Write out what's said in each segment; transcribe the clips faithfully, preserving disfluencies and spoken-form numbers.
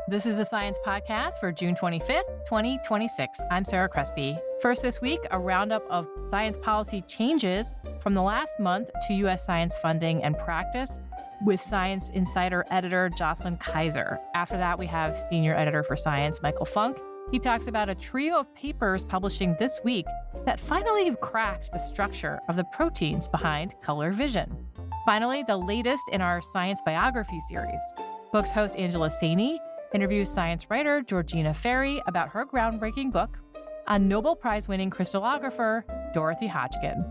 This is the Science Podcast for June twenty-fifth, twenty twenty-six. I'm Sarah Crespi. First this week, a roundup of science policy changes from the last month to U S science funding and practice with Science Insider editor Jocelyn Kaiser. After that, we have senior editor for Science, Michael Funk. He talks about a trio of papers publishing this week that finally have cracked the structure of the proteins behind color vision. Finally, the latest in our science biography series. Books host Angela Saini interviews science writer Georgina Ferry about her groundbreaking book on Nobel Prize-winning crystallographer Dorothy Hodgkin.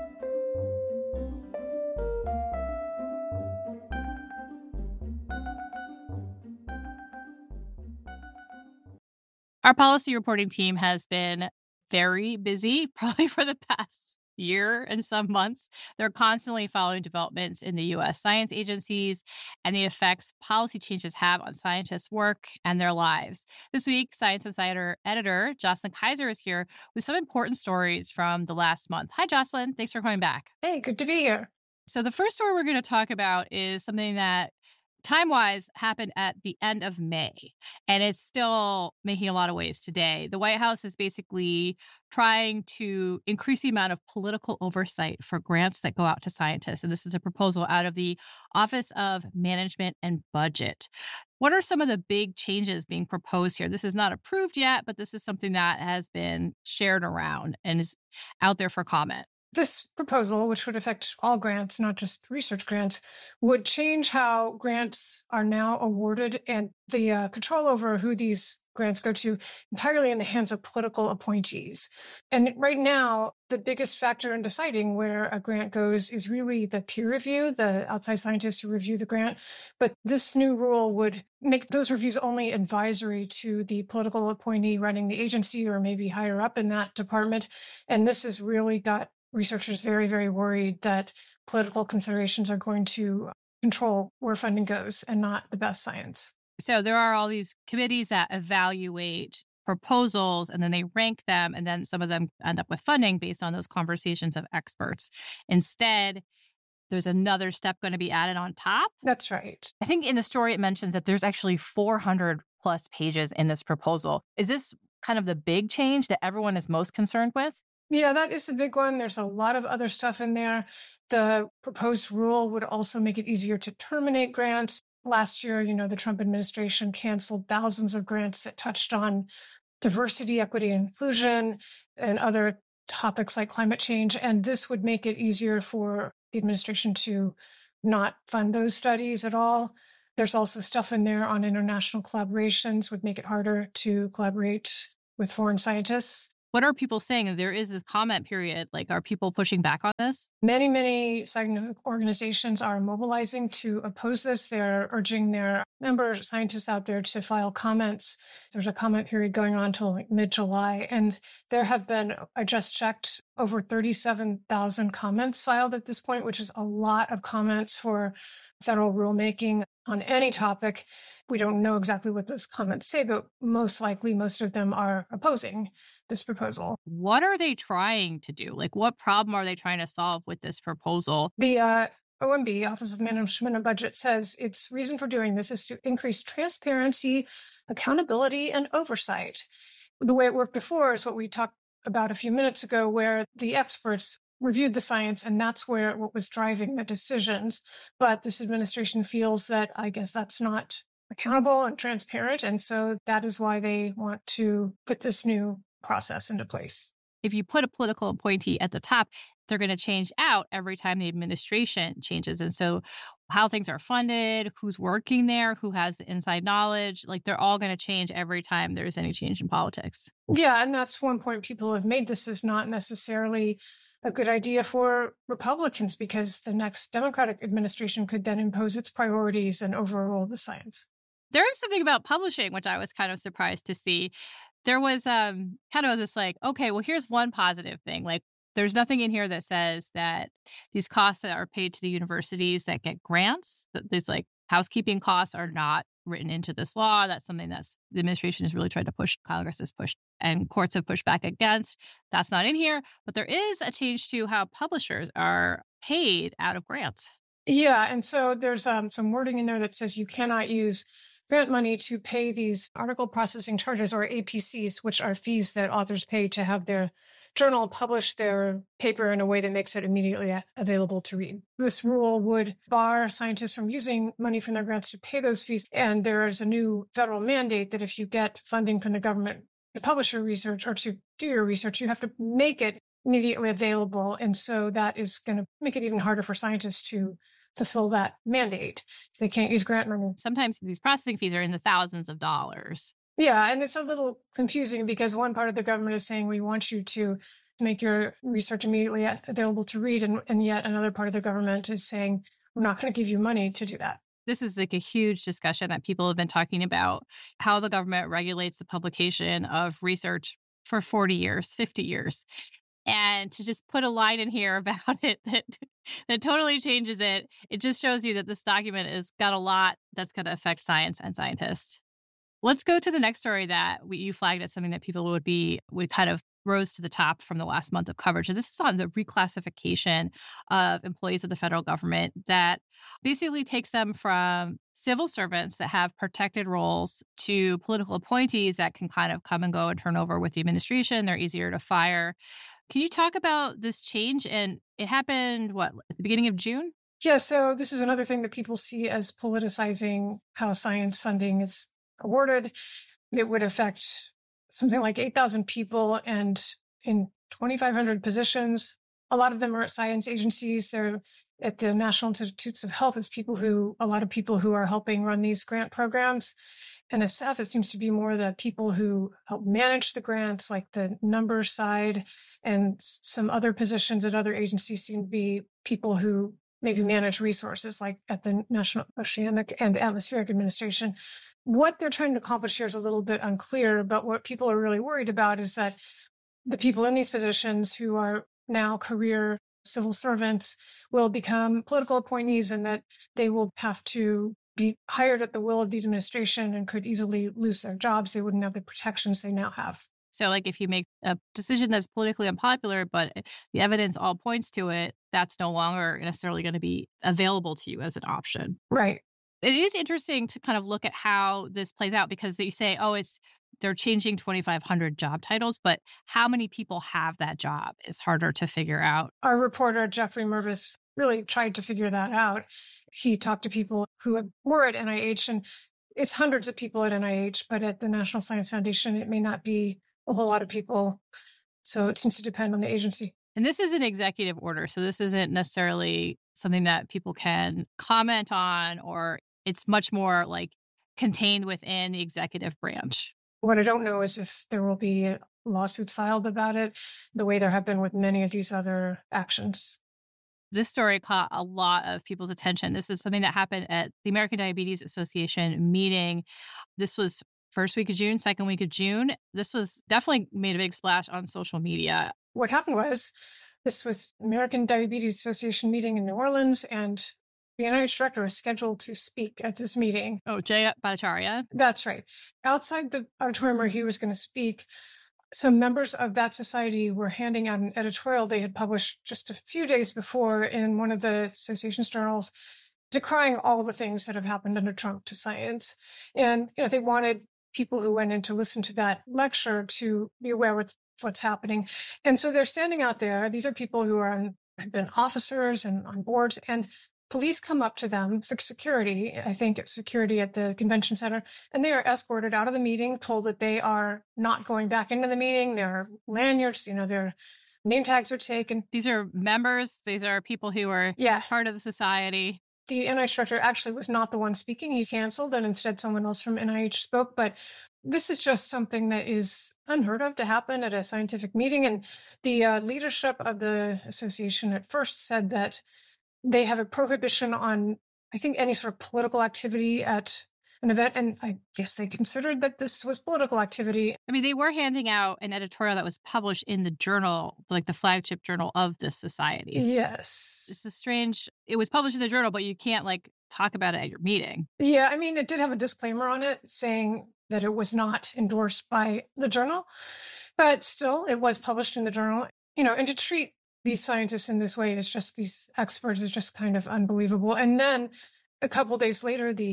Our policy reporting team has been very busy, probably for the past year and some months. They're constantly following developments in the U S science agencies and the effects policy changes have on scientists' work and their lives. This week, Science Insider editor Jocelyn Kaiser is here with some important stories from the last month. Hi, Jocelyn. Thanks for coming back. Hey, good to be here. So the first story we're going to talk about is something that time-wise happened at the end of May, and it's still making a lot of waves today. The White House is basically trying to increase the amount of political oversight for grants that go out to scientists, and this is a proposal out of the Office of Management and Budget. What are some of the big changes being proposed here? This is not approved yet, but this is something that has been shared around and is out there for comment. This proposal, which would affect all grants, not just research grants, would change how grants are now awarded and the uh, control over who these grants go to entirely in the hands of political appointees. And right now, the biggest factor in deciding where a grant goes is really the peer review, the outside scientists who review the grant. But this new rule would make those reviews only advisory to the political appointee running the agency or maybe higher up in that department. And this has really got researchers very, very worried that political considerations are going to control where funding goes and not the best science. So there are all these committees that evaluate proposals and then they rank them, and then some of them end up with funding based on those conversations of experts. Instead, there's another step going to be added on top. That's right. I think in the story it mentions that there's actually four hundred plus pages in this proposal. Is this kind of the big change that everyone is most concerned with? Yeah, that is the big one. There's a lot of other stuff in there. The proposed rule would also make it easier to terminate grants. Last year, you know, the Trump administration canceled thousands of grants that touched on diversity, equity, and inclusion, and other topics like climate change. And this would make it easier for the administration to not fund those studies at all. There's also stuff in there on international collaborations, would make it harder to collaborate with foreign scientists. What are people saying? There is this comment period. Like, are people pushing back on this? Many, many scientific organizations are mobilizing to oppose this. They're urging their member scientists out there to file comments. There's a comment period going on till like mid-July. And there have been, I just checked, over thirty-seven thousand comments filed at this point, which is a lot of comments for federal rulemaking on any topic. We don't know exactly what those comments say, but most likely most of them are opposing this proposal. What are they trying to do? Like, what problem are they trying to solve with this proposal? The uh, O M B, Office of Management and Budget, says its reason for doing this is to increase transparency, accountability, and oversight. The way it worked before is what we talked about a few minutes ago, where the experts reviewed the science, and that's where what was driving the decisions. But this administration feels that, I guess, that's not accountable and transparent. And so that is why they want to put this new process into place. If you put a political appointee at the top, they're going to change out every time the administration changes. And so how things are funded, who's working there, who has the inside knowledge, like they're all going to change every time there's any change in politics. Yeah, and that's one point people have made. This is not necessarily a good idea for Republicans because the next Democratic administration could then impose its priorities and overrule the science. There is something about publishing, which I was kind of surprised to see. There was um, kind of this like, okay, well, here's one positive thing. Like, there's nothing in here that says that these costs that are paid to the universities that get grants, that there's like housekeeping costs are not written into this law. That's something that's the administration has really tried to push, Congress has pushed, and courts have pushed back against. That's not in here. But there is a change to how publishers are paid out of grants. Yeah. And so there's um, some wording in there that says you cannot use grant money to pay these article processing charges, or A P Cs, which are fees that authors pay to have their journal publish their paper in a way that makes it immediately available to read. This rule would bar scientists from using money from their grants to pay those fees. And there is a new federal mandate that if you get funding from the government to publish your research or to do your research, you have to make it immediately available. And so that is going to make it even harder for scientists to fulfill that mandate if they can't use grant money. Sometimes these processing fees are in the thousands of dollars. Yeah, and it's a little confusing because one part of the government is saying we want you to make your research immediately available to read, and, and yet another part of the government is saying we're not going to give you money to do that. This is like a huge discussion that people have been talking about, how the government regulates the publication of research for forty years, fifty years. And to just put a line in here about it that that totally changes it, it just shows you that this document has got a lot that's going to affect science and scientists. Let's go to the next story that we, you flagged as something that people would be, would kind of rose to the top from the last month of coverage. And this is on the reclassification of employees of the federal government that basically takes them from civil servants that have protected roles to political appointees that can kind of come and go and turn over with the administration. They're easier to fire. Can you talk about this change? And it happened, what, at the beginning of June? Yeah, so this is another thing that people see as politicizing how science funding is awarded. It would affect something like eight thousand people and in twenty-five hundred positions. A lot of them are at science agencies. They're at the National Institutes of Health. It's people who, a lot of people who are helping run these grant programs. And as staff, it seems to be more the people who help manage the grants, like the numbers side, and some other positions at other agencies seem to be people who maybe manage resources, like at the National Oceanic and Atmospheric Administration. What they're trying to accomplish here is a little bit unclear, but what people are really worried about is that the people in these positions who are now career civil servants will become political appointees, and that they will have to be hired at the will of the administration and could easily lose their jobs. They wouldn't have the protections they now have. So like if you make a decision that's politically unpopular, but the evidence all points to it, that's no longer necessarily going to be available to you as an option. Right. It is interesting to kind of look at how this plays out, because you say, oh, it's they're changing twenty-five hundred job titles, but how many people have that job is harder to figure out. Our reporter, Jeffrey Mervis, really tried to figure that out. He talked to people who were at N I H, and it's hundreds of people at N I H, but at the National Science Foundation, it may not be a whole lot of people. So it seems to depend on the agency. And this is an executive order, so this isn't necessarily something that people can comment on, or it's much more like contained within the executive branch. What I don't know is if there will be lawsuits filed about it, the way there have been with many of these other actions. This story caught a lot of people's attention. This is something that happened at the American Diabetes Association meeting. This was first week of June, second week of June. This was definitely made a big splash on social media. What happened was this was American Diabetes Association meeting in New Orleans, and the N I H director was scheduled to speak at this meeting. Oh, Jay Bhattacharya. That's right. Outside the auditorium where he was going to speak, some members of that society were handing out an editorial they had published just a few days before in one of the association's journals, decrying all the things that have happened under Trump to science. And you know, they wanted people who went in to listen to that lecture to be aware of what's happening. And so they're standing out there. These are people who are on, have been officers and on boards, and police come up to them, security, I think it's security at the convention center, and they are escorted out of the meeting, told that they are not going back into the meeting. Their lanyards, you know, their name tags are taken. These are members. These are people who are yeah. part of the society. The N I H director actually was not the one speaking. He canceled, and instead someone else from N I H spoke. But this is just something that is unheard of to happen at a scientific meeting. And the uh, leadership of the association at first said that they have a prohibition on, I think, any sort of political activity at an event. And I guess they considered that this was political activity. I mean, they were handing out an editorial that was published in the journal, like the flagship journal of this society. Yes. This is strange. It was published in the journal, but you can't like talk about it at your meeting. Yeah. I mean, it did have a disclaimer on it saying that it was not endorsed by the journal, but still it was published in the journal, you know, and to treat these scientists in this way is just, these experts is just kind of unbelievable. And then a couple of days later, the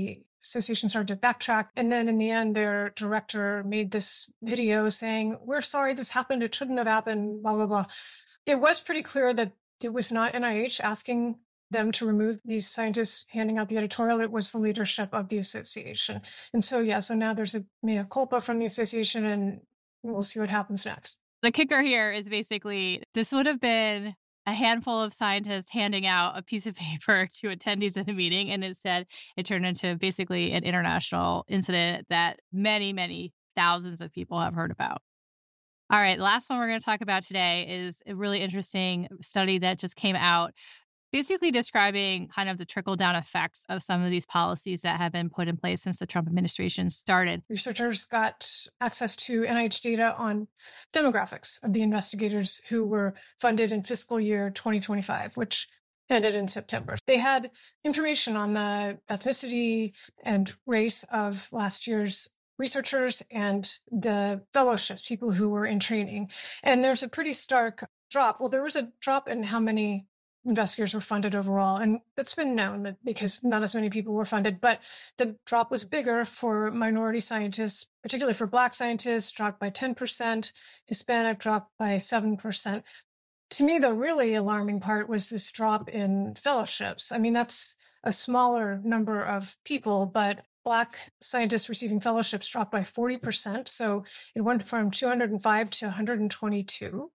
association started to backtrack. And then in the end, their director made this video saying, we're sorry this happened. It shouldn't have happened, blah, blah, blah. It was pretty clear that it was not N I H asking them to remove these scientists handing out the editorial. It was the leadership of the association. And so, yeah, so now there's a mea culpa from the association, and we'll see what happens next. The kicker here is basically this would have been a handful of scientists handing out a piece of paper to attendees at the meeting, and instead it turned into basically an international incident that many, many thousands of people have heard about. All right, the last one we're going to talk about today is a really interesting study that just came out, basically describing kind of the trickle-down effects of some of these policies that have been put in place since the Trump administration started. Researchers got access to N I H data on demographics of the investigators who were funded in fiscal year twenty twenty-five, which ended in September. They had information on the ethnicity and race of last year's researchers and the fellowships, people who were in training. And there's a pretty stark drop. Well, there was a drop in how many investigators were funded overall. And it's been known that because not as many people were funded, but the drop was bigger for minority scientists, particularly for Black scientists, dropped by ten percent, Hispanic dropped by seven percent. To me, the really alarming part was this drop in fellowships. I mean, that's a smaller number of people, but Black scientists receiving fellowships dropped by forty percent. So it went from two hundred five to one hundred twenty-two.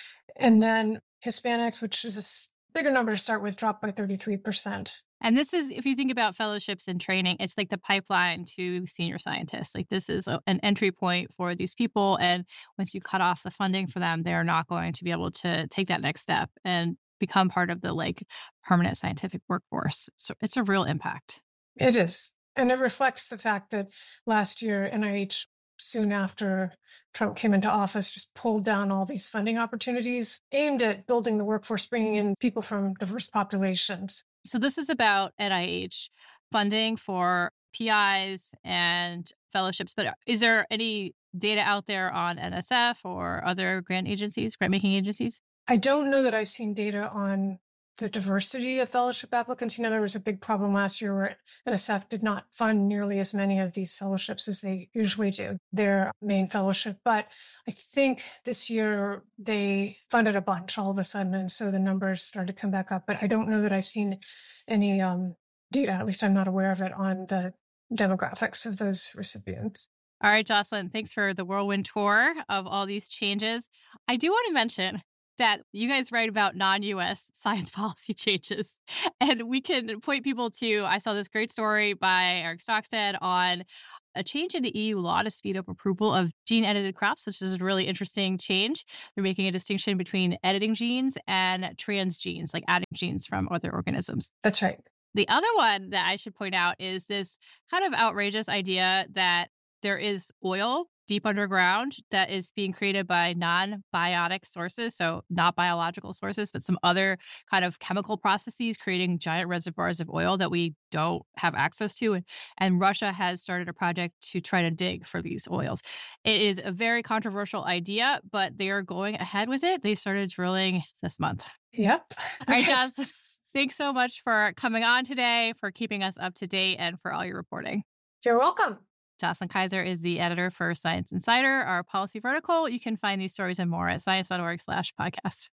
And then Hispanics, which is a bigger number to start with, dropped by thirty-three percent. And this is, if you think about fellowships and training, it's like the pipeline to senior scientists. Like this is a, an entry point for these people. And once you cut off the funding for them, they're not going to be able to take that next step and become part of the like permanent scientific workforce. So it's a real impact. It is. And it reflects the fact that last year, N I H, soon after Trump came into office, just pulled down all these funding opportunities aimed at building the workforce, bringing in people from diverse populations. So this is about N I H funding for P Is and fellowships. But is there any data out there on N S F or other grant agencies, grant-making agencies? I don't know that I've seen data on the diversity of fellowship applicants. You know, there was a big problem last year where N S F did not fund nearly as many of these fellowships as they usually do, their main fellowship. But I think this year they funded a bunch all of a sudden, and so the numbers started to come back up. But I don't know that I've seen any um, data, at least I'm not aware of it, on the demographics of those recipients. All right, Jocelyn, thanks for the whirlwind tour of all these changes. I do want to mention that you guys write about non-U S science policy changes. And we can point people to, I saw this great story by Eric Stockstead on a change in the E U law to speed up approval of gene-edited crops, which is a really interesting change. They're making a distinction between editing genes and trans genes, like adding genes from other organisms. That's right. The other one that I should point out is this kind of outrageous idea that there is oil deep underground that is being created by non-biotic sources, so not biological sources, but some other kind of chemical processes creating giant reservoirs of oil that we don't have access to. And, and Russia has started a project to try to dig for these oils. It is a very controversial idea, but they are going ahead with it. They started drilling this month. Yep. All right, Joss, thanks so much for coming on today, for keeping us up to date, and for all your reporting. You're welcome. Jocelyn Kaiser is the editor for Science Insider, our policy vertical. You can find these stories and more at science.org slash podcast.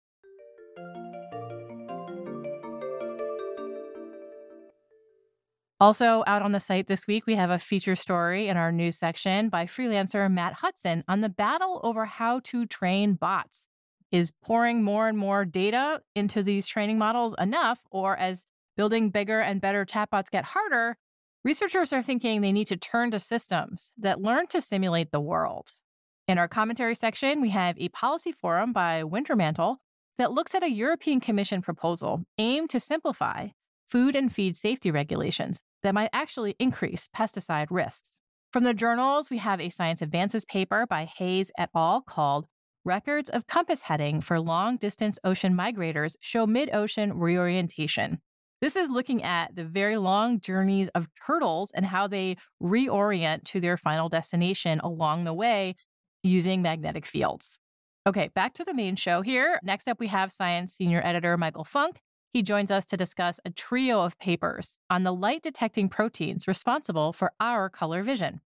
Also out on the site this week, we have a feature story in our news section by freelancer Matt Hudson on the battle over how to train bots. Is pouring more and more data into these training models enough, or as building bigger and better chatbots get harder, researchers are thinking they need to turn to systems that learn to simulate the world. In our commentary section, we have a policy forum by Wintermantle that looks at a European Commission proposal aimed to simplify food and feed safety regulations that might actually increase pesticide risks. From the journals, we have a Science Advances paper by Hayes et al. Called Records of Compass Heading for Long-Distance Ocean Migrators Show Mid-Ocean Reorientation. This is looking at the very long journeys of turtles and how they reorient to their final destination along the way using magnetic fields. Okay, back to the main show here. Next up, we have Science senior editor Michael Funk He joins us to discuss a trio of papers on the light-detecting proteins responsible for our color vision.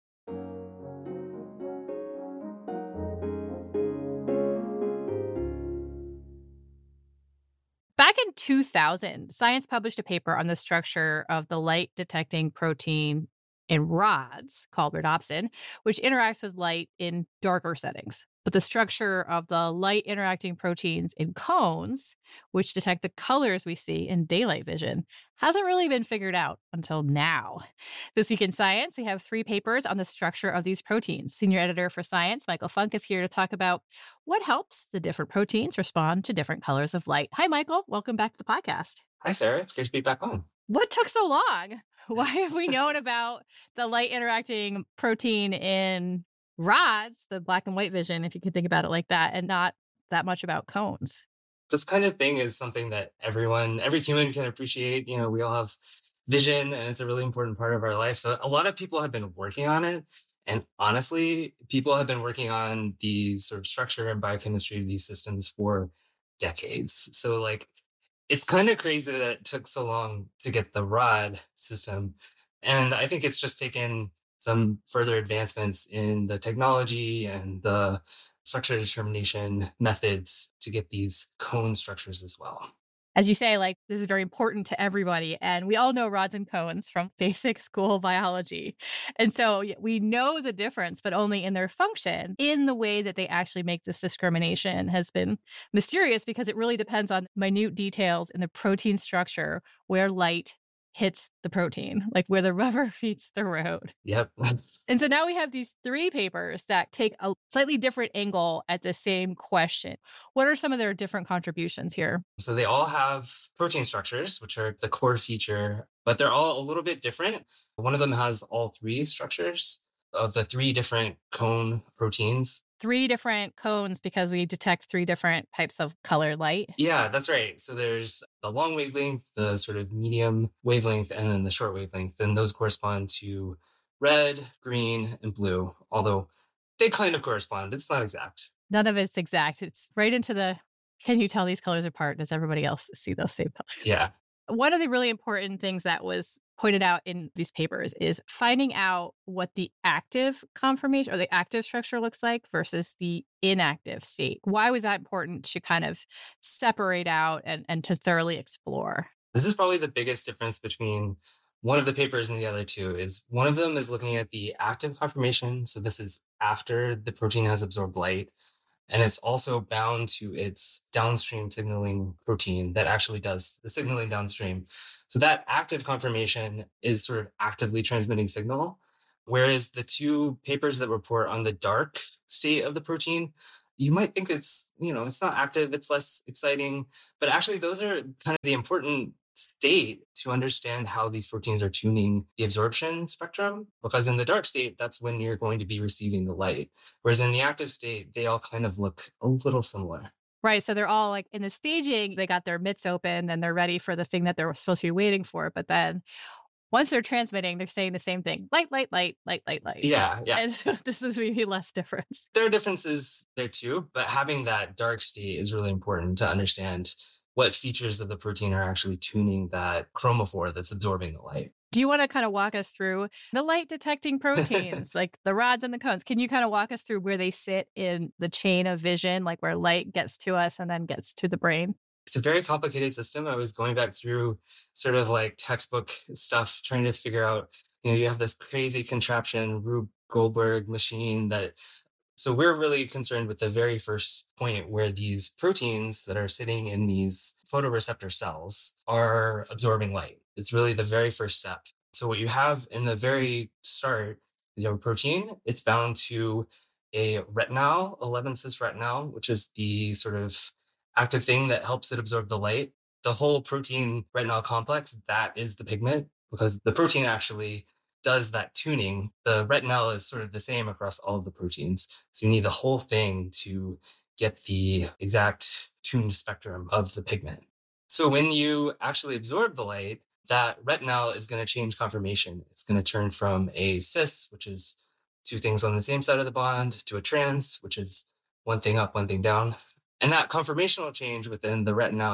Back in two thousand, Science published a paper on the structure of the light-detecting protein in rods called rhodopsin, which interacts with light in darker settings. But the structure of the light-interacting proteins in cones, which detect the colors we see in daylight vision, hasn't really been figured out until now. This week in Science, we have three papers on the structure of these proteins. Senior editor for Science, Michael Funk, is here to talk about what helps the different proteins respond to different colors of light. Hi, Michael. Welcome back to the podcast. Hi, Sarah. It's great to be back on. What took so long? Why have we known about the light-interacting protein in rods, the black and white vision, if you could think about it like that, and not that much about cones? This kind of thing is something that everyone, every human can appreciate. You know, we all have vision and it's a really important part of our life. So a lot of people have been working on it. And honestly, people have been working on the sort of structure and biochemistry of these systems for decades. So like, it's kind of crazy that it took so long to get the rod system. And I think it's just taken some further advancements in the technology and the structure determination methods to get these cone structures as well. As you say, like, this is very important to everybody. And we all know rods and cones from basic school biology. And so we know the difference, but only in their function. In the way that they actually make this discrimination has been mysterious because it really depends on minute details in the protein structure where light hits the protein, like where the rubber meets the road. Yep. And so now we have these three papers that take a slightly different angle at the same question. What are some of their different contributions here? So they all have protein structures, which are the core feature, but they're all a little bit different. One of them has all three structures of the three different cone proteins. Three different cones because we detect three different types of color light. Yeah, that's right. So there's the long wavelength, the sort of medium wavelength, and then the short wavelength. And those correspond to red, green, and blue, although they kind of correspond. It's not exact. None of it's exact. It's right into the, can you tell these colors apart? Does everybody else see those same colors? Yeah. One of the really important things that was pointed out in these papers is finding out what the active conformation or the active structure looks like versus the inactive state. Why was that important to kind of separate out and, and to thoroughly explore? This is probably the biggest difference between one of the papers and the other two is one of them is looking at the active conformation. So this is after the protein has absorbed light. And it's also bound to its downstream signaling protein that actually does the signaling downstream. So that active conformation is sort of actively transmitting signal. Whereas the two papers that report on the dark state of the protein, you might think it's, you know, it's not active, it's less exciting, but actually those are kind of the important state to understand how these proteins are tuning the absorption spectrum, because in the dark state, that's when you're going to be receiving the light. Whereas in the active state, they all kind of look a little similar. Right. So they're all like in the staging, they got their mitts open and they're ready for the thing that they're supposed to be waiting for. But then once they're transmitting, they're saying the same thing. Light, light, light, light, light, light. Yeah, yeah. And so this is maybe less difference. There are differences there too, but having that dark state is really important to understand what features of the protein are actually tuning that chromophore that's absorbing the light. Do you want to kind of walk us through the light detecting proteins, like the rods and the cones? Can you kind of walk us through where they sit in the chain of vision, like where light gets to us and then gets to the brain? It's a very complicated system. I was going back through sort of like textbook stuff, trying to figure out, you know, you have this crazy contraption, Rube Goldberg machine that So we're really concerned with the very first point where these proteins that are sitting in these photoreceptor cells are absorbing light. It's really the very first step. So what you have in the very start is your protein. It's bound to a retinal, eleven cis retinal, which is the sort of active thing that helps it absorb the light. The whole protein retinal complex, that is the pigment, because the protein actually does that tuning. The retinal is sort of the same across all of the proteins. So you need the whole thing to get the exact tuned spectrum of the pigment. So when you actually absorb the light, that retinal is going to change conformation. It's going to turn from a cis, which is two things on the same side of the bond, to a trans, which is one thing up, one thing down. And that conformational change within the retinal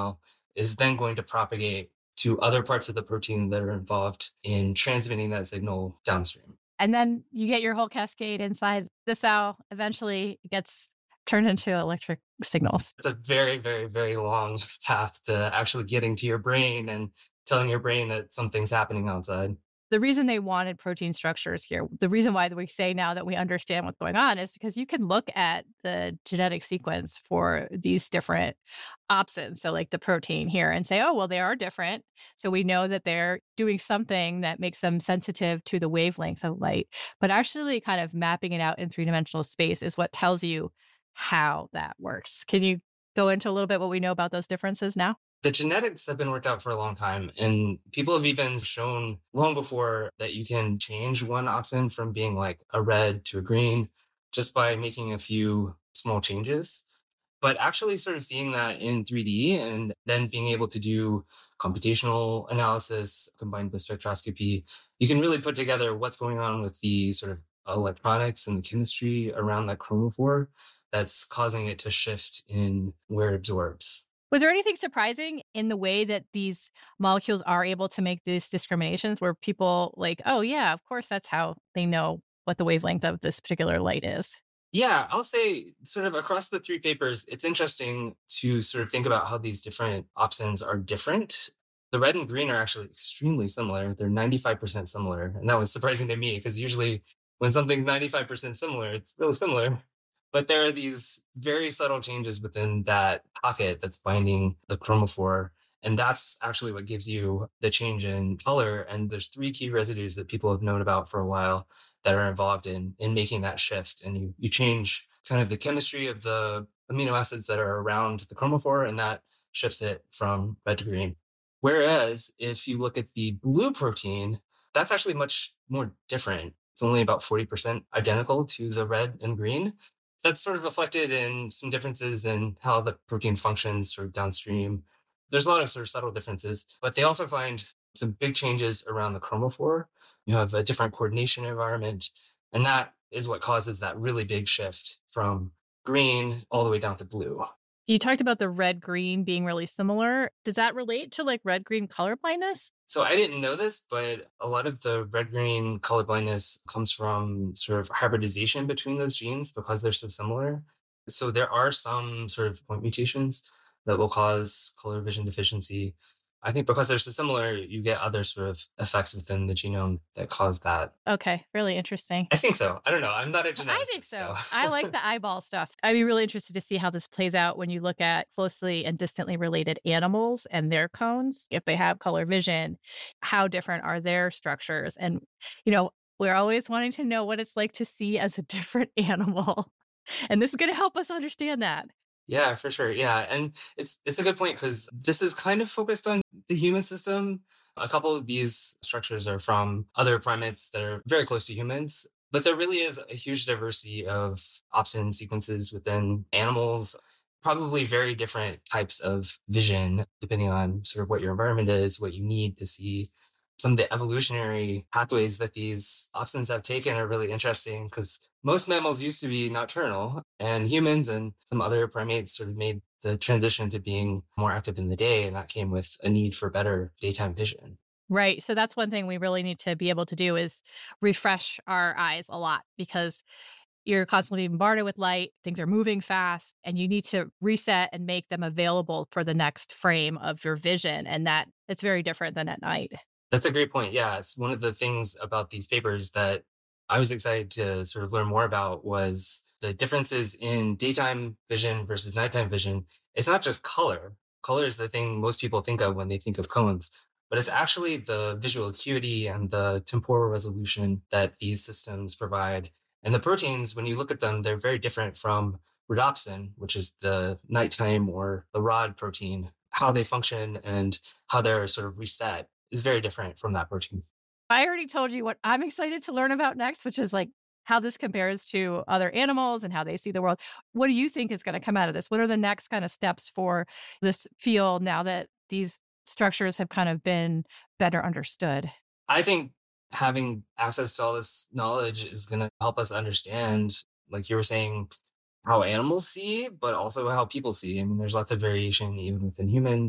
is then going to propagate to other parts of the protein that are involved in transmitting that signal downstream. And then you get your whole cascade inside the cell. Eventually, it gets turned into electric signals. It's a very, very, very long path to actually getting to your brain and telling your brain that something's happening outside. The reason they wanted protein structures here, the reason why we say now that we understand what's going on is because you can look at the genetic sequence for these different opsins. So like the protein here and say, oh, well, they are different. So we know that they're doing something that makes them sensitive to the wavelength of light. But actually kind of mapping it out in three-dimensional space is what tells you how that works. Can you go into a little bit what we know about those differences now? The genetics have been worked out for a long time, and people have even shown long before that you can change one opsin from being like a red to a green just by making a few small changes. But actually sort of seeing that in three D and then being able to do computational analysis combined with spectroscopy, you can really put together what's going on with the sort of electronics and the chemistry around that chromophore that's causing it to shift in where it absorbs. Was there anything surprising in the way that these molecules are able to make these discriminations where people like, oh, yeah, of course, that's how they know what the wavelength of this particular light is? Yeah, I'll say sort of across the three papers, it's interesting to sort of think about how these different opsins are different. The red and green are actually extremely similar. They're ninety-five percent similar. And that was surprising to me because usually when something's ninety-five percent similar, it's really similar. But there are these very subtle changes within that pocket that's binding the chromophore. And that's actually what gives you the change in color. And there's three key residues that people have known about for a while that are involved in, in making that shift. And you, you change kind of the chemistry of the amino acids that are around the chromophore, and that shifts it from red to green. Whereas if you look at the blue protein, that's actually much more different. It's only about forty percent identical to the red and green. That's sort of reflected in some differences in how the protein functions sort of downstream. There's a lot of sort of subtle differences, but they also find some big changes around the chromophore. You have a different coordination environment, and that is what causes that really big shift from green all the way down to blue. You talked about the red-green being really similar. Does that relate to like red-green color blindness? So I didn't know this, but a lot of the red-green color blindness comes from sort of hybridization between those genes because they're so similar. So there are some sort of point mutations that will cause color vision deficiency. I think because they're so similar, you get other sort of effects within the genome that cause that. Okay, really interesting. I think so. I don't know. I'm not a geneticist. I think so. so. I like the eyeball stuff. I'd be really interested to see how this plays out when you look at closely and distantly related animals and their cones. If they have color vision, how different are their structures? And, you know, we're always wanting to know what it's like to see as a different animal. And this is going to help us understand that. Yeah, for sure. Yeah. And it's it's a good point because this is kind of focused on the human system. A couple of these structures are from other primates that are very close to humans, but there really is a huge diversity of opsin sequences within animals, probably very different types of vision, depending on sort of what your environment is, what you need to see. Some of the evolutionary pathways that these opsins have taken are really interesting because most mammals used to be nocturnal, and humans and some other primates sort of made the transition to being more active in the day. And that came with a need for better daytime vision. Right. So that's one thing we really need to be able to do is refresh our eyes a lot because you're constantly bombarded with light, things are moving fast, and you need to reset and make them available for the next frame of your vision. And that it's very different than at night. That's a great point. Yeah, it's one of the things about these papers that I was excited to sort of learn more about was the differences in daytime vision versus nighttime vision. It's not just color. Color is the thing most people think of when they think of cones, but it's actually the visual acuity and the temporal resolution that these systems provide. And the proteins, when you look at them, they're very different from rhodopsin, which is the nighttime or the rod protein. How they function and how they're sort of reset is very different from that protein. I already told you what I'm excited to learn about next, which is like how this compares to other animals and how they see the world. What do you think is going to come out of this? What are the next kind of steps for this field now that these structures have kind of been better understood? I think having access to all this knowledge is going to help us understand, like you were saying, how animals see, but also how people see. I mean, there's lots of variation even within humans.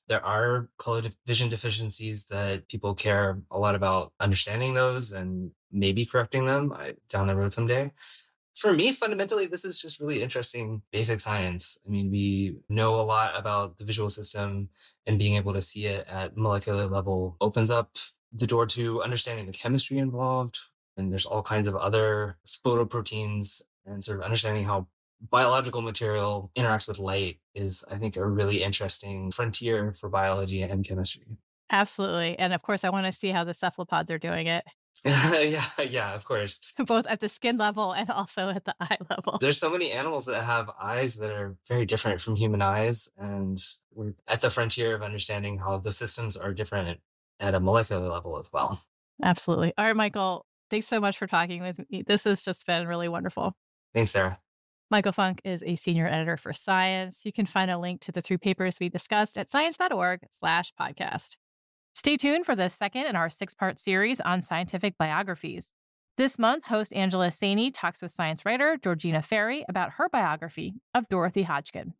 There are color vision deficiencies that people care a lot about understanding those and maybe correcting them I, down the road someday. For me, fundamentally, this is just really interesting basic science. I mean, we know a lot about the visual system, and being able to see it at molecular level opens up the door to understanding the chemistry involved. And there's all kinds of other photoproteins, and sort of understanding how biological material interacts with light is, I think, a really interesting frontier for biology and chemistry. Absolutely. And of course, I want to see how the cephalopods are doing it. yeah, yeah, of course. Both at the skin level and also at the eye level. There's so many animals that have eyes that are very different from human eyes. And we're at the frontier of understanding how the systems are different at a molecular level as well. Absolutely. All right, Michael, thanks so much for talking with me. This has just been really wonderful. Thanks, Sarah. Michael Funk is a senior editor for Science. You can find a link to the three papers we discussed at science.org slash podcast. Stay tuned for the second in our six-part series on scientific biographies. This month, host Angela Saini talks with science writer Georgina Ferry about her biography of Dorothy Hodgkin.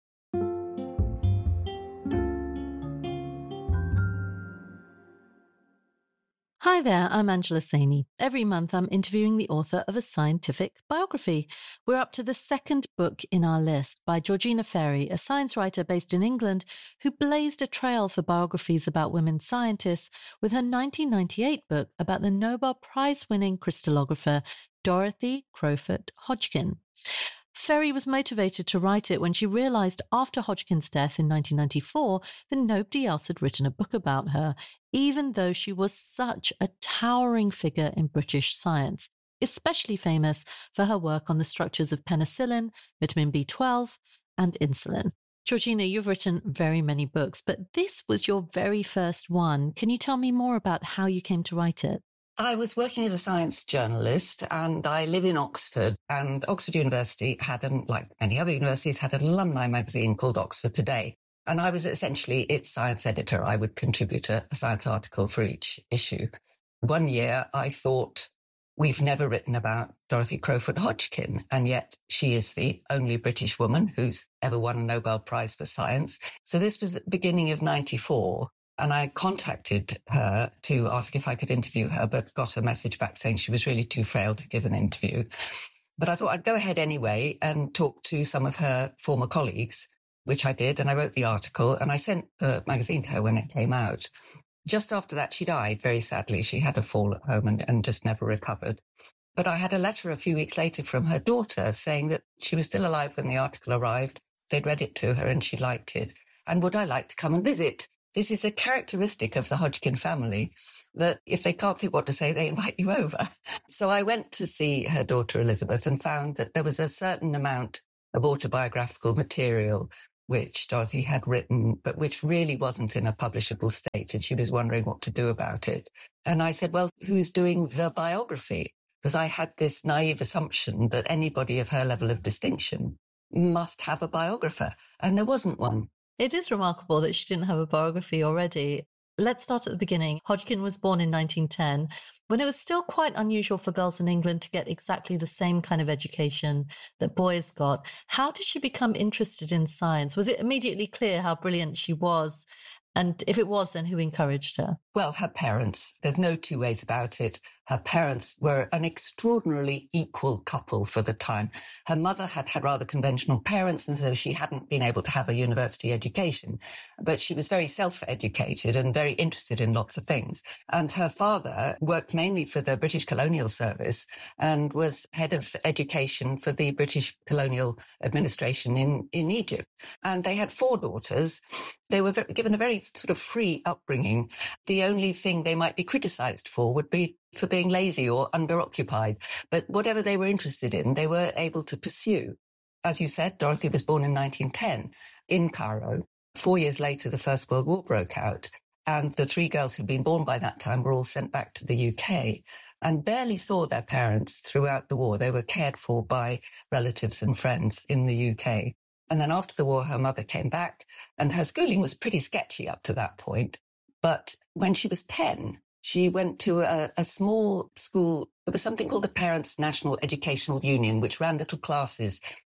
Hi there, I'm Angela Saini. Every month I'm interviewing the author of a scientific biography. We're up to the second book in our list by Georgina Ferry, a science writer based in England who blazed a trail for biographies about women scientists with her nineteen ninety-eight book about the Nobel Prize-winning crystallographer Dorothy Crowfoot Hodgkin. Ferry was motivated to write it when she realized after Hodgkin's death in nineteen ninety-four that nobody else had written a book about her, even though she was such a towering figure in British science, especially famous for her work on the structures of penicillin, vitamin B twelve, and insulin. Georgina, you've written very many books, but this was your very first one. Can you tell me more about how you came to write it? I was working as a science journalist, and I live in Oxford, and Oxford University had, an, like many other universities, had an alumni magazine called Oxford Today. And I was essentially its science editor. I would contribute a, a science article for each issue. One year I thought, we've never written about Dorothy Crowfoot Hodgkin, and yet she is the only British woman who's ever won a Nobel Prize for Science. So this was at the beginning of ninety-four. And I contacted her to ask if I could interview her, but got a message back saying she was really too frail to give an interview. But I thought I'd go ahead anyway and talk to some of her former colleagues, which I did. And I wrote the article and I sent the magazine to her when it came out. Just after that, she died, very sadly. She had a fall at home and, and just never recovered. But I had a letter a few weeks later from her daughter saying that she was still alive when the article arrived. They'd read it to her and she liked it. And would I like to come and visit? This is a characteristic of the Hodgkin family, that if they can't think what to say, they invite you over. So I went to see her daughter Elizabeth and found that there was a certain amount of autobiographical material which Dorothy had written, but which really wasn't in a publishable state, and she was wondering what to do about it. And I said, well, who's doing the biography? Because I had this naive assumption that anybody of her level of distinction must have a biographer, and there wasn't one. It is remarkable that she didn't have a biography already. Let's start at the beginning. Hodgkin was born in nineteen ten, when it was still quite unusual for girls in England to get exactly the same kind of education that boys got. How did she become interested in science? Was it immediately clear how brilliant she was? And if it was, then who encouraged her? Well, her parents. There's no two ways about it. Her parents were an extraordinarily equal couple for the time. Her mother had had rather conventional parents, and so she hadn't been able to have a university education. But she was very self-educated and very interested in lots of things. And her father worked mainly for the British Colonial Service and was head of education for the British Colonial Administration in, in Egypt. And they had four daughters. They were very, given a very sort of free upbringing. The only thing they might be criticised for would be for being lazy or underoccupied. But whatever they were interested in, they were able to pursue. As you said, Dorothy was born in nineteen ten in Cairo. Four years later, the First World War broke out, and the three girls who'd been born by that time were all sent back to the U K and barely saw their parents throughout the war. They were cared for by relatives and friends in the U K. And then after the war, her mother came back, and her schooling was pretty sketchy up to that point. But when she was ten, she went to a, a small school. There was something called the Parents' National Educational Union, which ran little classes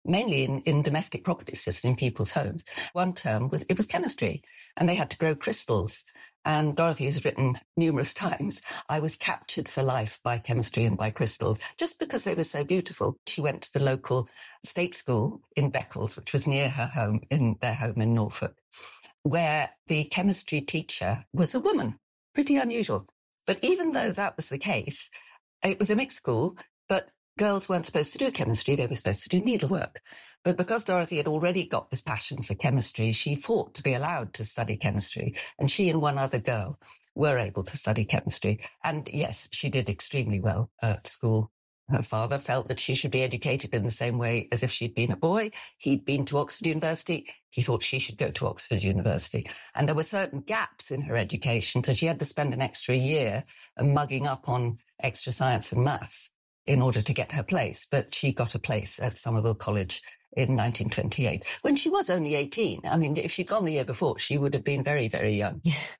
mainly in, in domestic properties, just in people's homes. One term was, it was chemistry, and they had to grow crystals. And Dorothy has written numerous times, I was captured for life by chemistry and by crystals, just because they were so beautiful. She went to the local state school in Beccles, which was near her home, in their home in Norfolk, where the chemistry teacher was a woman. Pretty unusual. But even though that was the case, it was a mixed school, but girls weren't supposed to do chemistry, they were supposed to do needlework. But because Dorothy had already got this passion for chemistry, she fought to be allowed to study chemistry. And she and one other girl were able to study chemistry. And yes, she did extremely well at school. Her father felt that she should be educated in the same way as if she'd been a boy. He'd been to Oxford University. He thought she should go to Oxford University. And there were certain gaps in her education, so she had to spend an extra year mugging up on extra science and maths in order to get her place. But she got a place at Somerville College in nineteen twenty-eight, when she was only eighteen. I mean, if she'd gone the year before, she would have been very, very young.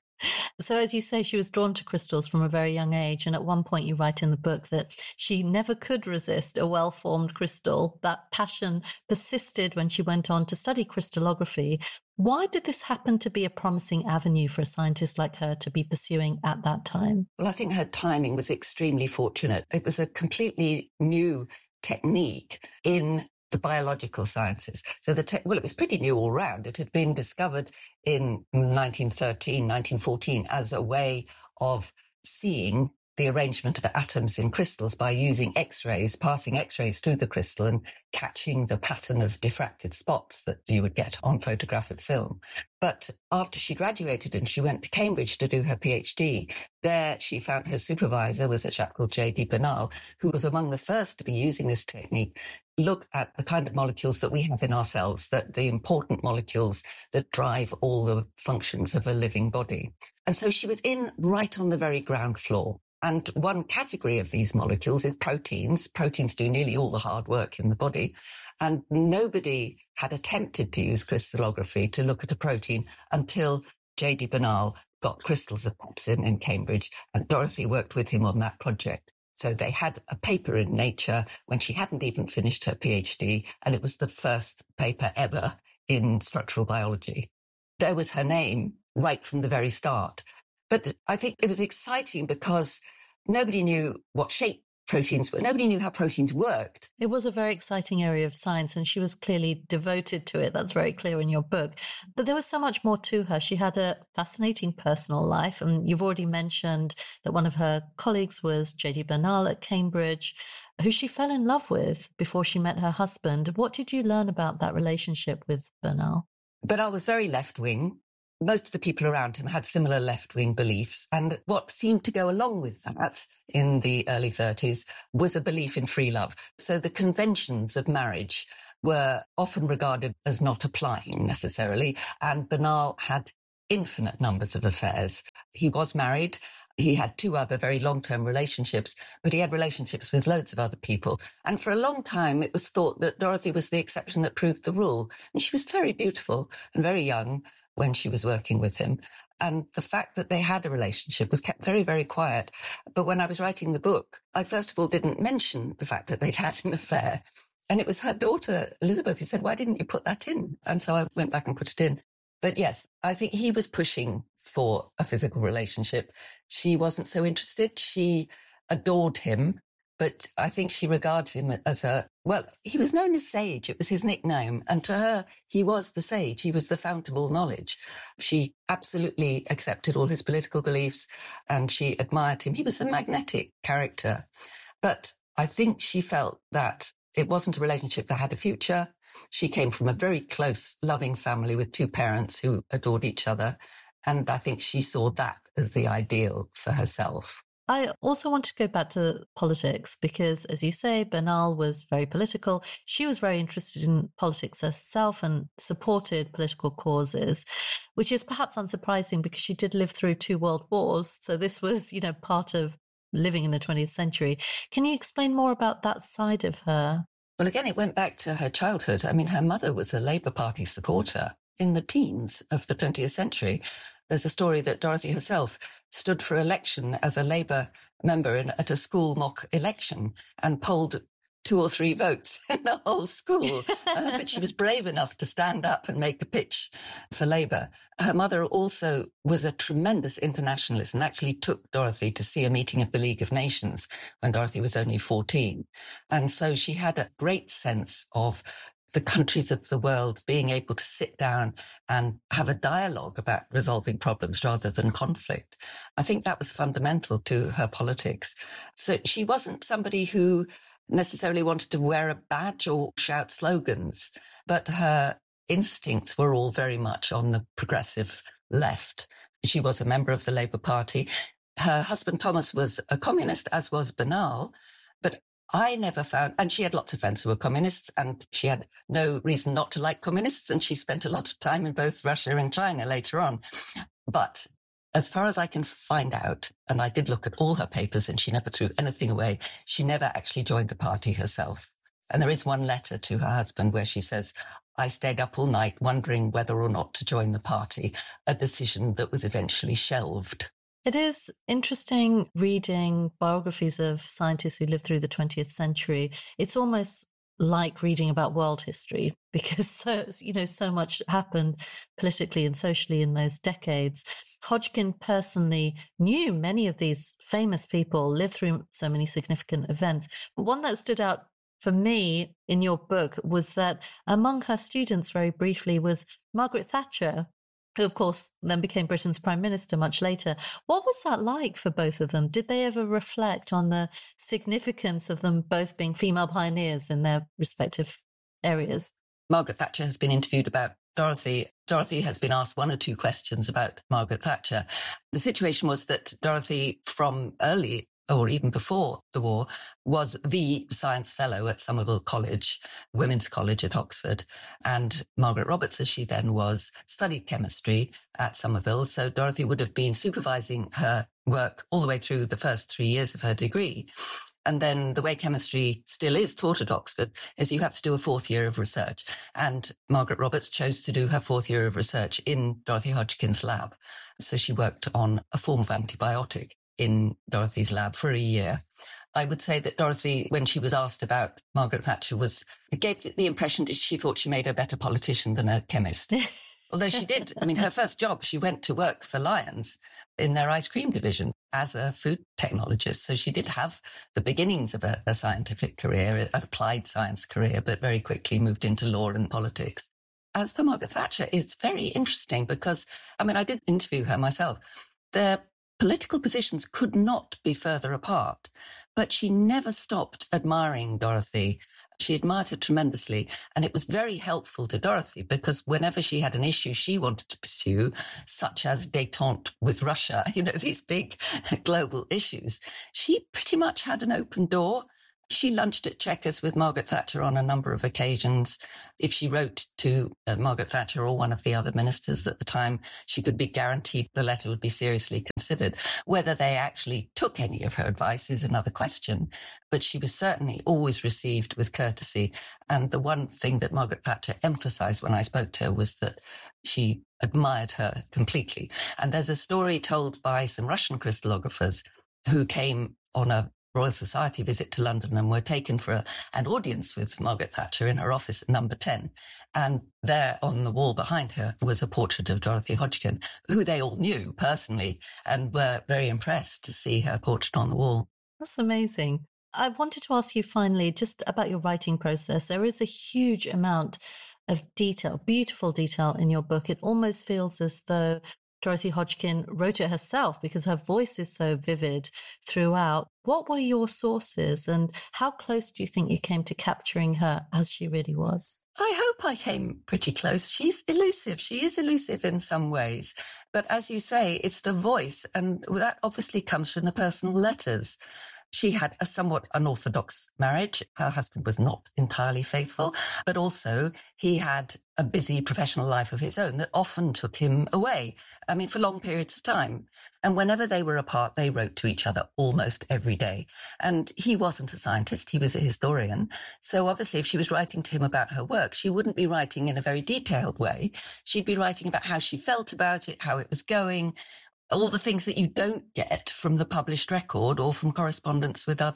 So as you say, she was drawn to crystals from a very young age. And at one point you write in the book that she never could resist a well-formed crystal. That passion persisted when she went on to study crystallography. Why did this happen to be a promising avenue for a scientist like her to be pursuing at that time? Well, I think her timing was extremely fortunate. It was a completely new technique in the biological sciences. So the te- well, it was pretty new all round. It had been discovered in nineteen thirteen, nineteen fourteen as a way of seeing the arrangement of atoms in crystals by using X-rays, passing X-rays through the crystal and catching the pattern of diffracted spots that you would get on photographic film. But after she graduated and she went to Cambridge to do her PhD, there she found her supervisor was a chap called J D Bernal, who was among the first to be using this technique, look at the kind of molecules that we have in ourselves, that the important molecules that drive all the functions of a living body. And so she was in right on the very ground floor. And one category of these molecules is proteins. Proteins do nearly all the hard work in the body. And nobody had attempted to use crystallography to look at a protein until J D Bernal got crystals of pepsin in Cambridge, and Dorothy worked with him on that project. So they had a paper in Nature when she hadn't even finished her PhD, and it was the first paper ever in structural biology. There was her name right from the very start. But I think it was exciting because nobody knew what shape proteins were. Nobody knew how proteins worked. It was a very exciting area of science, and she was clearly devoted to it. That's very clear in your book. But there was so much more to her. She had a fascinating personal life, and you've already mentioned that one of her colleagues was J D Bernal at Cambridge, who she fell in love with before she met her husband. What did you learn about that relationship with Bernal? Bernal was very left-wing. Most of the people around him had similar left-wing beliefs. And what seemed to go along with that in the early thirties was a belief in free love. So the conventions of marriage were often regarded as not applying necessarily. And Bernal had infinite numbers of affairs. He was married. He had two other very long-term relationships, but he had relationships with loads of other people. And for a long time, it was thought that Dorothy was the exception that proved the rule. And she was very beautiful and very young when she was working with him. And the fact that they had a relationship was kept very, very quiet. But when I was writing the book, I first of all didn't mention the fact that they'd had an affair. And it was her daughter, Elizabeth, who said, why didn't you put that in? And so I went back and put it in. But yes, I think he was pushing for a physical relationship. She wasn't so interested. She adored him. But I think she regarded him as a, well, he was known as Sage. It was his nickname. And to her, he was the sage. He was the fount of all knowledge. She absolutely accepted all his political beliefs and she admired him. He was a magnetic character. But I think she felt that it wasn't a relationship that had a future. She came from a very close, loving family with two parents who adored each other. And I think she saw that as the ideal for herself. I also want to go back to politics because, as you say, Bernal was very political. She was very interested in politics herself and supported political causes, which is perhaps unsurprising because she did live through two world wars. So this was, you know, part of living in the twentieth century. Can you explain more about that side of her? Well, again, it went back to her childhood. I mean, her mother was a Labour Party supporter in the teens of the twentieth century. There's a story that Dorothy herself stood for election as a Labour member in, at a school mock election and polled two or three votes in the whole school. uh, but she was brave enough to stand up and make a pitch for Labour. Her mother also was a tremendous internationalist and actually took Dorothy to see a meeting of the League of Nations when Dorothy was only fourteen. And so she had a great sense of the countries of the world being able to sit down and have a dialogue about resolving problems rather than conflict. I think that was fundamental to her politics. So she wasn't somebody who necessarily wanted to wear a badge or shout slogans, but her instincts were all very much on the progressive left. She was a member of the Labour Party. Her husband Thomas was a communist, as was Bernal, but I never found, and she had lots of friends who were communists, and she had no reason not to like communists, and she spent a lot of time in both Russia and China later on. But as far as I can find out, and I did look at all her papers and she never threw anything away, she never actually joined the party herself. And there is one letter to her husband where she says, I stayed up all night wondering whether or not to join the party, a decision that was eventually shelved. It is interesting reading biographies of scientists who lived through the twentieth century. It's almost like reading about world history because so, you know, so much happened politically and socially in those decades. Hodgkin personally knew many of these famous people, lived through so many significant events. But one that stood out for me in your book was that among her students, very briefly, was Margaret Thatcher, who, of course, then became Britain's Prime Minister much later. What was that like for both of them? Did they ever reflect on the significance of them both being female pioneers in their respective areas? Margaret Thatcher has been interviewed about Dorothy. Dorothy has been asked one or two questions about Margaret Thatcher. The situation was that Dorothy, from early or even before the war, was the science fellow at Somerville College, Women's College at Oxford. And Margaret Roberts, as she then was, studied chemistry at Somerville. So Dorothy would have been supervising her work all the way through the first three years of her degree. And then the way chemistry still is taught at Oxford is you have to do a fourth year of research. And Margaret Roberts chose to do her fourth year of research in Dorothy Hodgkin's lab. So she worked on a form of antibiotic in Dorothy's lab for a year. I would say that Dorothy, when she was asked about Margaret Thatcher, was it gave the impression that she thought she made a better politician than a chemist. Although she did. I mean, her first job, she went to work for Lyons in their ice cream division as a food technologist. So she did have the beginnings of a, a scientific career, an applied science career, but very quickly moved into law and politics. As for Margaret Thatcher, it's very interesting because, I mean, I did interview her myself. Their political positions could not be further apart, but she never stopped admiring Dorothy. She admired her tremendously, and it was very helpful to Dorothy because whenever she had an issue she wanted to pursue, such as détente with Russia, you know, these big global issues, she pretty much had an open door. She lunched at Chequers with Margaret Thatcher on a number of occasions. If she wrote to uh, Margaret Thatcher or one of the other ministers at the time, she could be guaranteed the letter would be seriously considered. Whether they actually took any of her advice is another question, but she was certainly always received with courtesy. And the one thing that Margaret Thatcher emphasized when I spoke to her was that she admired her completely. And there's a story told by some Russian crystallographers who came on a Royal Society visit to London and were taken for a, an audience with Margaret Thatcher in her office at number ten. And there on the wall behind her was a portrait of Dorothy Hodgkin, who they all knew personally and were very impressed to see her portrait on the wall. That's amazing. I wanted to ask you finally just about your writing process. There is a huge amount of detail, beautiful detail in your book. It almost feels as though Dorothy Hodgkin wrote it herself because her voice is so vivid throughout. What were your sources and how close do you think you came to capturing her as she really was? I hope I came pretty close. She's elusive. She is elusive in some ways. But as you say, it's the voice, and that obviously comes from the personal letters. She had a somewhat unorthodox marriage. Her husband was not entirely faithful, but also he had a busy professional life of his own that often took him away, I mean, for long periods of time. And whenever they were apart, they wrote to each other almost every day. And he wasn't a scientist, he was a historian. So obviously, if she was writing to him about her work, she wouldn't be writing in a very detailed way. She'd be writing about how she felt about it, how it was going, all the things that you don't get from the published record or from correspondence with other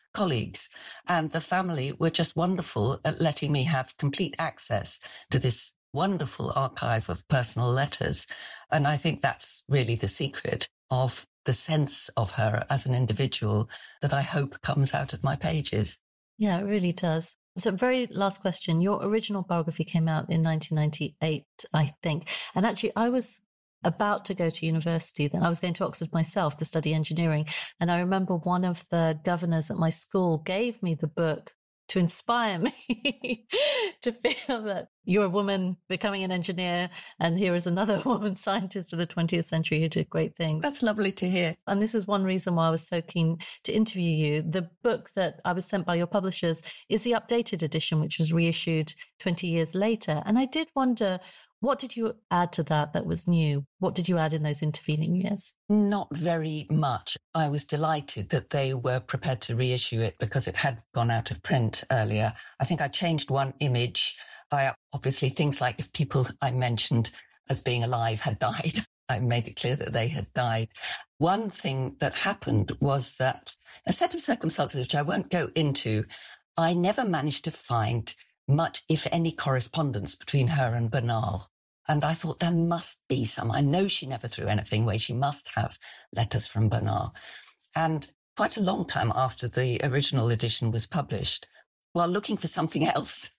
colleagues. And the family were just wonderful at letting me have complete access to this wonderful archive of personal letters. And I think that's really the secret of the sense of her as an individual that I hope comes out of my pages. Yeah, it really does. So very last question. Your original biography came out in nineteen ninety-eight, I think. And actually, I was about to go to university then. I was going to Oxford myself to study engineering. And I remember one of the governors at my school gave me the book to inspire me to feel that you're a woman becoming an engineer, and here is another woman scientist of the twentieth century who did great things. That's lovely to hear. And this is one reason why I was so keen to interview you. The book that I was sent by your publishers is the updated edition, which was reissued twenty years later. And I did wonder, what did you add to that that was new? What did you add in those intervening years? Not very much. I was delighted that they were prepared to reissue it because it had gone out of print earlier. I think I changed one image. I obviously, things like if people I mentioned as being alive had died, I made it clear that they had died. One thing that happened was that a set of circumstances, which I won't go into, I never managed to find much, if any, correspondence between her and Bernal. And I thought there must be some. I know she never threw anything away. She must have letters from Bernal. And quite a long time after the original edition was published, while looking for something else,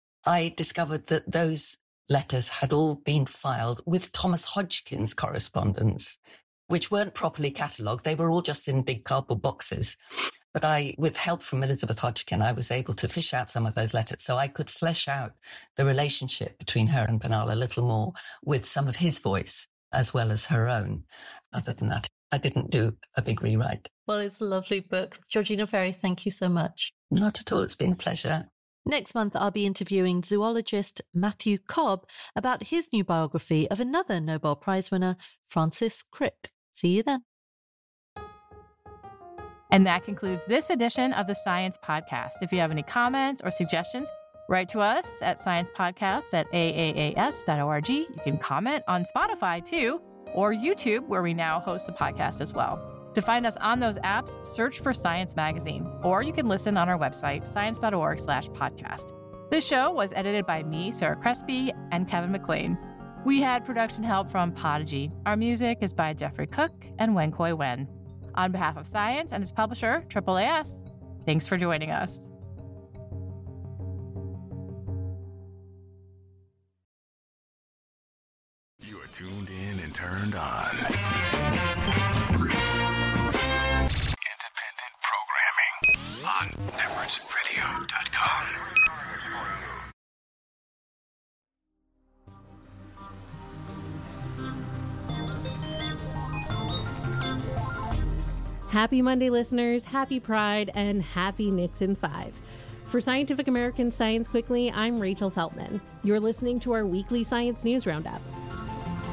I discovered that those letters had all been filed with Thomas Hodgkin's correspondence, which weren't properly catalogued. They were all just in big cardboard boxes. But I, with help from Elizabeth Hodgkin, I was able to fish out some of those letters so I could flesh out the relationship between her and Bernal a little more with some of his voice as well as her own. Other than that, I didn't do a big rewrite. Well, it's a lovely book. Georgina Ferry, thank you so much. Not at all. It's been a pleasure. Next month, I'll be interviewing zoologist Matthew Cobb about his new biography of another Nobel Prize winner, Francis Crick. See you then. And that concludes this edition of the Science Podcast. If you have any comments or suggestions, write to us at sciencepodcast at a a a s dot org. You can comment on Spotify too, or YouTube, where we now host the podcast as well. To find us on those apps, search for Science Magazine, or you can listen on our website, science.org slash podcast. This show was edited by me, Sarah Crespi, and Kevin McLean. We had production help from Podigy. Our music is by Jeffrey Cook and Wen Koi Wen. On behalf of Science and its publisher, triple A S, thanks for joining us. You are tuned in and turned on. Independent programming on networks radio dot com. Happy Monday, listeners, happy Pride, and happy Nixon five. For Scientific American Science Quickly, I'm Rachel Feltman. You're listening to our weekly science news roundup.